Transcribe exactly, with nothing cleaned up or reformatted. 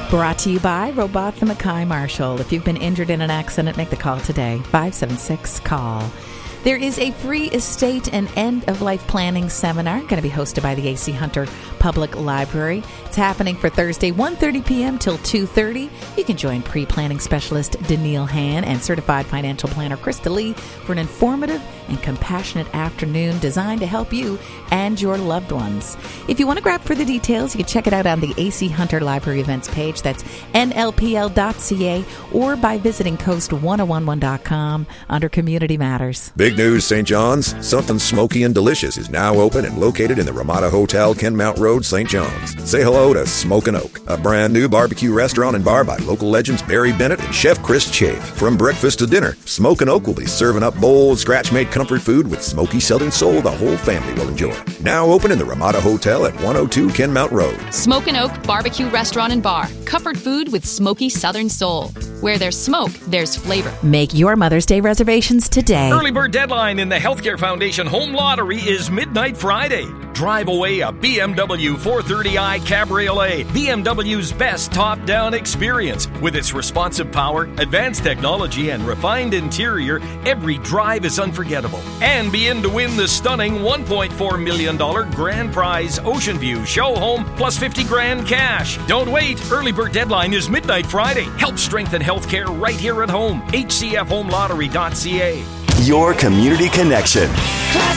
Brought to you by Robotha McKay Marshall. If you've been injured in an accident, make the call today. five seven six, call. There is a free estate and end-of-life planning seminar going to be hosted by the A C Hunter Public Library. It's happening for Thursday, one thirty p.m. till two thirty. You can join pre-planning specialist Daniil Han and certified financial planner Krista Lee for an informative and compassionate afternoon designed to help you and your loved ones. If you want to grab further details, you can check it out on the A C Hunter Library events page. That's N L P L dot C A or by visiting coast ten eleven dot com under Community Matters. Big news, Saint John's. Something smoky and delicious is now open and located in the Ramada Hotel, Kenmount Road, Saint John's. Say hello to Smokin' Oak, a brand new barbecue restaurant and bar by local legends Barry Bennett and Chef Chris Chafe. From breakfast to dinner, Smokin' Oak will be serving up bold, scratch-made comfort food with smoky Southern soul the whole family will enjoy. Now open in the Ramada Hotel at one oh two Kenmount Road. Smokin' Oak Barbecue Restaurant and Bar. Comfort food with smoky Southern soul. Where there's smoke, there's flavor. Make your Mother's Day reservations today. Early bird deadline in the Healthcare Foundation Home Lottery is midnight Friday. Drive away a B M W four thirty i Cabriolet, B M W's best top-down experience. With its responsive power, advanced technology, and refined interior, every drive is unforgettable. And be in to win the stunning one point four million dollars grand prize Ocean View Show Home plus fifty grand cash. Don't wait. Early bird deadline is midnight Friday. Help strengthen healthcare right here at home. H C F home lottery dot C A. Your community connection. Classic